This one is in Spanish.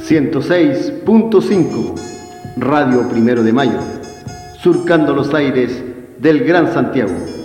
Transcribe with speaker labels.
Speaker 1: 106.5 Radio Primero de Mayo, surcando los aires del Gran Santiago.